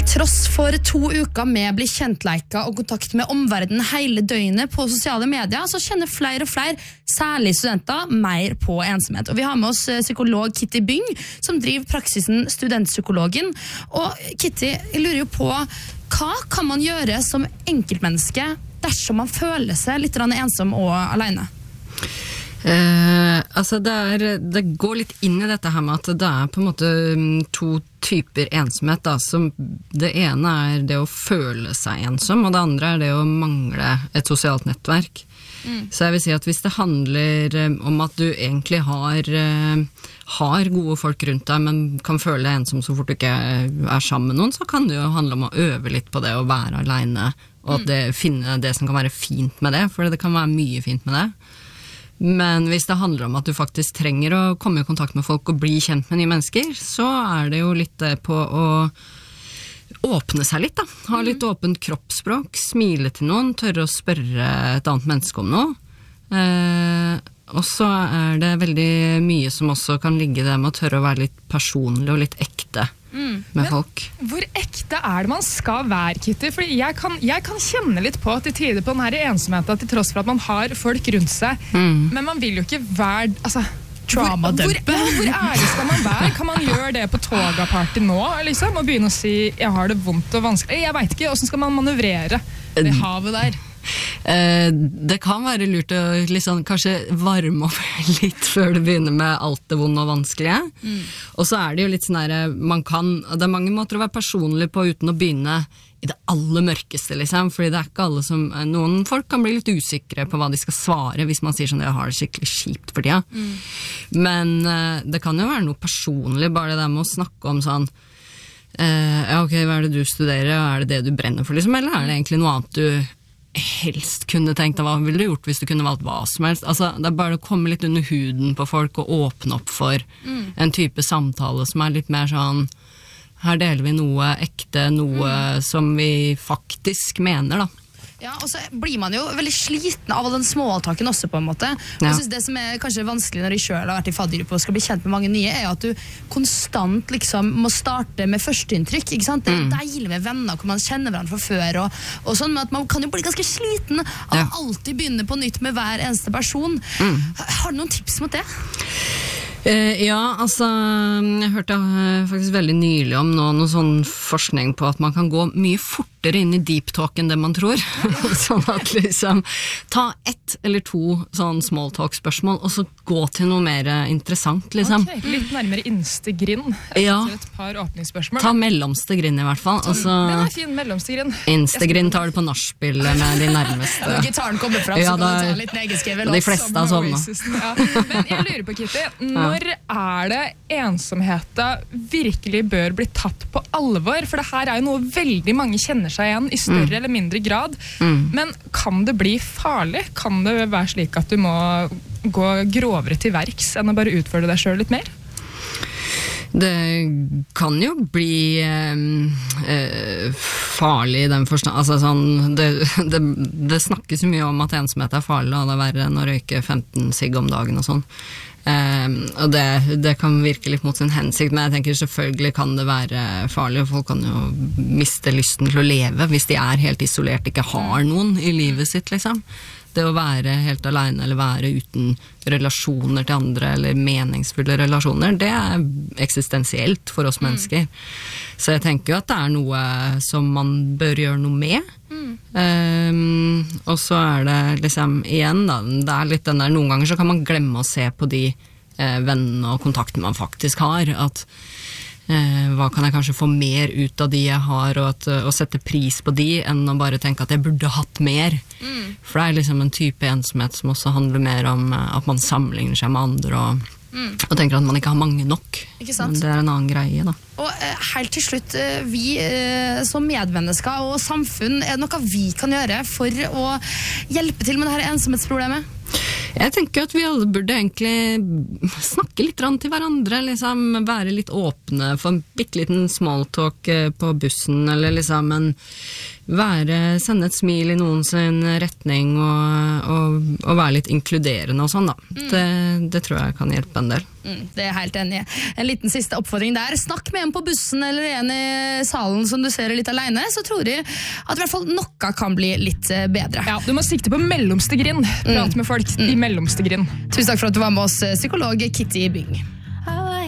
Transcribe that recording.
tross for 2 uker med bli kjentleika og kontakt med omverdenen hele døgnet på sosiale medier, så kjenner flere og flere, særlig studenter, mer på ensomhet. Og vi har med oss psykolog Kitty Byng, som driver praksisen Studentpsykologen. Og Kitty, jeg lurer jo på, hva kan man gjøre som enkeltmenneske dersom man føler seg litt ensom og alene? Altså det går litt inn i dette her med at det på en måte 2 typer ensomhet da, som det ene det å føle seg ensom, og det andre det å mangle et sosialt nettverk. Så jeg vil si at hvis det handler om at du egentlig har gode folk rundt deg, men kan føle deg ensom så fort du ikke sammen med noen, så kan det jo handle om å øve litt på det å være alene, og at finne det som kan være fint med det, for det kan være mye fint med det. Men hvis det handler om at du faktisk trenger å komme i kontakt med folk og bli kjent med nye mennesker, så det jo litt på å åpne seg litt da. Ha litt åpent kroppsspråk, smile til noen, tørre å spørre et annet menneske om noe. Og så det veldig mye som også kan ligge der med å tørre å være litt personlig og litt ekte med folk. Hvor ekte det man skal være, Kitty? Fordi jeg kan kjenne litt på til tider på denne ensomheten, til tross for at man har folk rundt seg, men man vil jo ikke være, altså, trauma-dumpe. Hvor ærlig skal man være? Kan man gjøre det på toga-party nå, liksom? Og begynne å si, jeg har det vondt og vanskelig. Jeg vet ikke, hvordan skal man manøvrere det havet der? Det kan være lurt å liksom, kanskje varme opp litt før du begynner med alt det vonde og vanskelige. Og så det jo litt sånn her, det mange måter å være personlig på uten å begynne i det aller mørkeste, liksom, fordi det ikke alle som, noen folk kan bli litt usikre på hva de skal svare hvis man sier sånn, jeg har det skikkelig kjipt for tida. Men det kan jo være noe personlig, bare det der med å snakke om sånn, ja ok, hva det du studerer, og det du brenner for, liksom, eller det egentlig noe annet du helst kunne tenkt deg, hva ville du gjort hvis du kunne valgt hva som helst? Altså, det bare å komme litt under huden på folk og åpne opp for en type samtale som litt mer sånn, her deler vi noe ekte, noe som vi faktisk mener da. Ja, og så blir man jo veldig sliten av den småtalken også på en måte. Og jeg synes det som kanskje vanskelig når jeg selv har vært i faddergruppe og skal bli kjent med mange nye, at du konstant liksom må starte med førsteinntrykk, ikke sant? Det deilig med venner hvor man kjenner hverandre fra før og sånn, men at man kan jo bli ganske sliten av å alltid begynne på nytt med hver eneste person. Har du noen tips mot det? Ja, altså, jeg hørte faktisk veldig nylig om noe sånn forskning på at man kan gå mye fortere inn i deep talk enn det man tror. Sånn at liksom, ta 1 eller 2 sånn small talk spørsmål, og så gå til noe mer interessant, liksom. Ok, litt nærmere innste grind. Ja. Et par åpningsspørsmål. Ta mellomste grind i hvert fall. Den fin, mellomste grind. Innste grind tar du på nachspielet med de nærmeste. Når gitaren kommer frem, så kan du ta litt negenskrevet. De fleste sånn. Ja. Men jeg lurer på, Kitty, når det ensomheten virkelig bør bli tatt på alvor? For det her jo noe veldig mange kjenner seg igjen i større eller mindre grad. Men kan det bli farlig? Kan det være slik at du må gå grovere til verks enn å bare utfordre deg selv litt mer? Det kan jo bli farlig i den forstand, altså sånn, det snakkes jo mye om at ensomhet farlig, og det verre enn å røyke 15 sigg om dagen og sånn. Og det kan virke litt mot sin hensikt, men jeg tenker selvfølgelig kan det være farlig, og folk kan jo miste lysten til å leve hvis de helt isolert, ikke har noen i livet sitt, liksom. Det å være helt alene eller være uten relasjoner til andre eller meningsfulle relasjoner, det eksistensielt for oss mennesker. Så jeg tenker jo at det noe som man bør gjøre noe med. Og så det liksom igjen da, det litt den der, noen ganger så kan man glemme å se på de vennene og kontakten man faktisk har, at hva kan jeg kanskje få mer ut av de jeg har, og å sette pris på de enn å bare tenke at jeg burde hatt mer. For det liksom en type ensomhet som også handler mer om at man sammenligner seg med andre og tenker at man ikke har mange nok. Ikke sant? Det en annen greie da. Og helt til slutt, vi som medmennesker og samfunn, det noe vi kan gjøre for å hjelpe til med dette ensomhetsproblemet? Jeg tenker at vi alle burde egentlig snakke litt til hverandre, liksom, være litt åpne for en bitteliten smalltalk på bussen, eller liksom sende et smil i noen sin retning og være litt inkluderende og sånn da. Det tror jeg kan hjelpe en del. Det er jeg helt enig i. En liten siste oppfordring der. Snakk med en på bussen eller en i salen som du ser er litt alene, så tror jeg at i hvert fall noe kan bli litt bedre. Ja, du må sikte på mellomste grind. Prate med folk i mellomste grind. Tusen takk for at du var med oss, psykolog Kitty Byng.